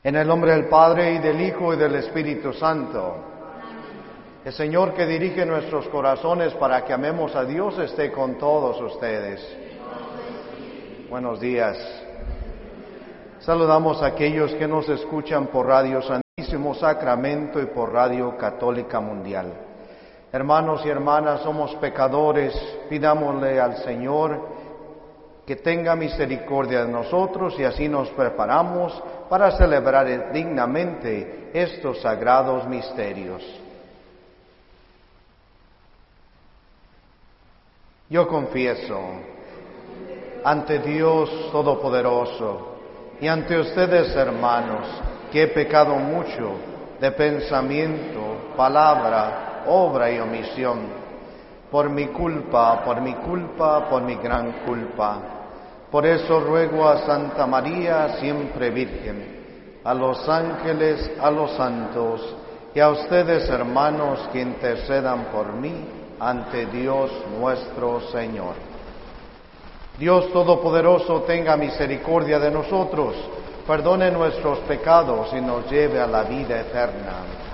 En el nombre del Padre, y del Hijo, y del Espíritu Santo. El Señor que dirige nuestros corazones para que amemos a Dios esté con todos ustedes. Buenos días. Saludamos a aquellos que nos escuchan por Radio Santísimo Sacramento y por Radio Católica Mundial. Hermanos y hermanas, somos pecadores, pidámosle al Señor que tenga misericordia de nosotros y así nos preparamos para celebrar dignamente estos sagrados misterios. Yo confieso ante Dios Todopoderoso y ante ustedes, hermanos, que he pecado mucho de pensamiento, palabra, obra y omisión, por mi culpa, por mi gran culpa. Por eso ruego a Santa María, siempre Virgen, a los ángeles, a los santos, y a ustedes, hermanos, que intercedan por mí ante Dios nuestro Señor. Dios Todopoderoso tenga misericordia de nosotros, perdone nuestros pecados y nos lleve a la vida eterna.